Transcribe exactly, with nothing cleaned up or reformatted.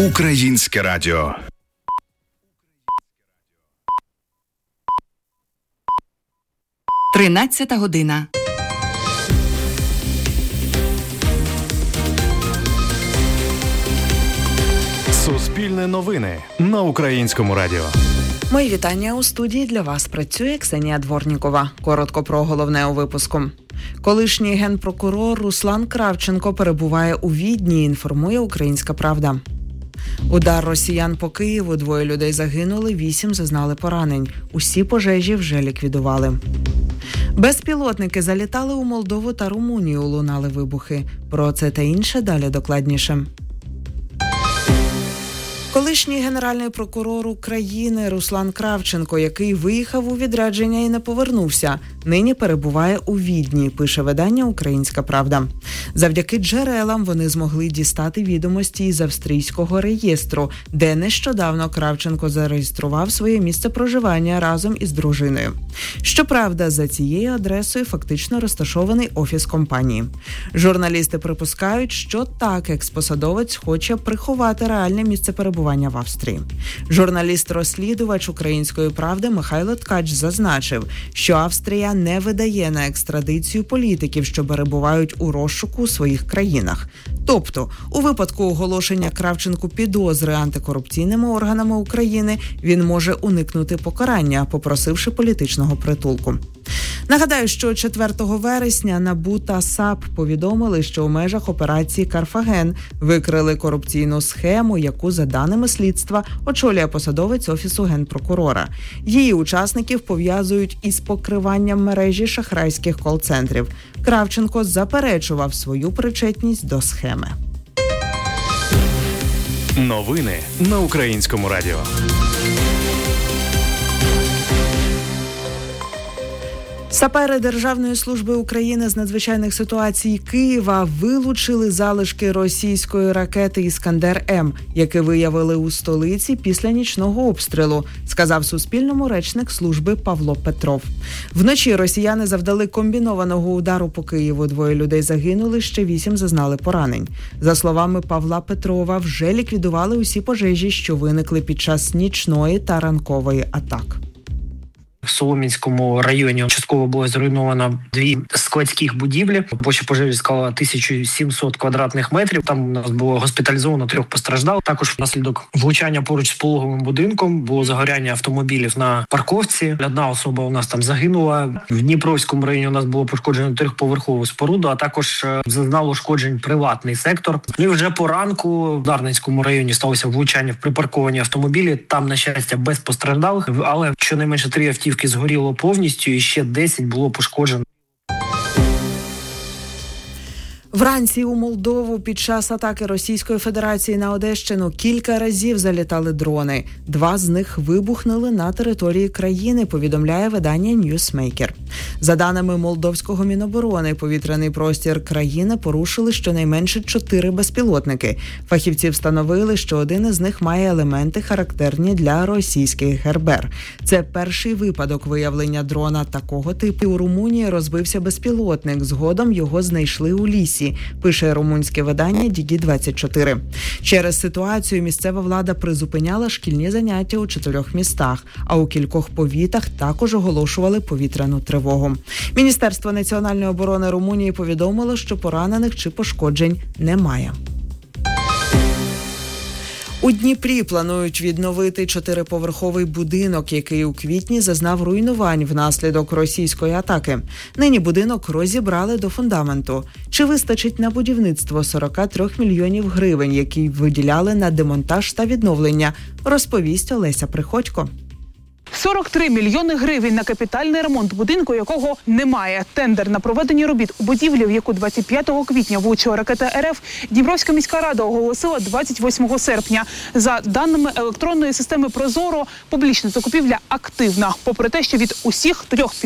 Українське радіо. Тринадцята година. Суспільне новини на Українському радіо. Мої вітання. У студії для вас працює Ксенія Дворнікова. Коротко про головне у випуску. Колишній генпрокурор Руслан Кравченко перебуває у Відні, інформує «Українська правда». Удар росіян по Києву. Двоє людей загинули, вісім зазнали поранень. Усі пожежі вже ліквідували. Безпілотники залітали у Молдову та Румунію, лунали вибухи. Про це та інше далі докладніше. Колишній генеральний прокурор України Руслан Кравченко, який виїхав у відрядження і не повернувся, нині перебуває у Відні, пише видання «Українська правда». Завдяки джерелам вони змогли дістати відомості із австрійського реєстру, де нещодавно Кравченко зареєстрував своє місце проживання разом із дружиною. Щоправда, за цією адресою фактично розташований офіс компанії. Журналісти припускають, що так експосадовець хоче приховати реальне місце перебування в Австрії. Журналіст-розслідувач «Української правди» Михайло Ткач зазначив, що Австрія не видає на екстрадицію політиків, що перебувають у розшуку у своїх країнах. Тобто, у випадку оголошення Кравченку підозри антикорупційними органами України, він може уникнути покарання, попросивши політичного притулку. Нагадаю, що четвертого вересня НАБУ та САП повідомили, що у межах операції «Карфаген» викрили корупційну схему, яку, за даними слідства, очолює посадовець Офісу Генпрокурора. Її учасників пов'язують із покриванням мережі шахрайських кол-центрів. Кравченко заперечував свою причетність до схеми. Новини на Українському радіо. Сапери Державної служби України з надзвичайних ситуацій Києва вилучили залишки російської ракети «Іскандер-М», які виявили у столиці після нічного обстрілу, сказав Суспільному речник служби Павло Петров. Вночі росіяни завдали комбінованого удару по Києву. Двоє людей загинули, ще вісім зазнали поранень. За словами Павла Петрова, вже ліквідували усі пожежі, що виникли під час нічної та ранкової атак. В Солом'янському районі частково було зруйновано дві складських будівлі. Площа пожежі склала тисячу сімсот квадратних метрів. Там у нас було госпіталізовано трьох постраждалих. Також внаслідок влучання поруч з пологовим будинком було загоряння автомобілів на парковці. Одна особа у нас там загинула. В Дніпровському районі у нас було пошкоджено трьохповерхову споруду, а також зазнав ушкоджень приватний сектор. Ну і вже по ранку в Дарницькому районі сталося влучання в припарковані автомобілі. Там, на щастя, без постраждалих, але щонайменше три автівки згоріло повністю і ще десять було пошкоджено. Вранці у Молдову під час атаки Російської Федерації на Одещину кілька разів залітали дрони. Два з них вибухнули на території країни, повідомляє видання Newsmaker. За даними молдовського Міноборони, повітряний простір країни порушили щонайменше чотири безпілотники. Фахівці встановили, що один із них має елементи, характерні для російських ГЕРБЕР. Це перший випадок виявлення дрона такого типу. У Румунії розбився безпілотник. Згодом його знайшли у лісі, пише румунське видання ді ді двадцять чотири. Через ситуацію місцева влада призупиняла шкільні заняття у чотирьох містах, а у кількох повітах також оголошували повітряну тривогу. Міністерство національної оборони Румунії повідомило, що поранених чи пошкоджень немає. У Дніпрі планують відновити чотириповерховий будинок, який у квітні зазнав руйнувань внаслідок російської атаки. Нині будинок розібрали до фундаменту. Чи вистачить на будівництво сорок три мільйонів гривень, які виділяли на демонтаж та відновлення, розповість Олеся Приходько. сорок три мільйони гривень на капітальний ремонт будинку, якого немає. Тендер на проведення робіт у будівлі, в яку двадцять п'ятого квітня влучила ракета ер еф, Дніпровська міська рада оголосила двадцять восьмого серпня. За даними електронної системи «Прозоро», публічна закупівля активна. Попри те, що від усіх трьох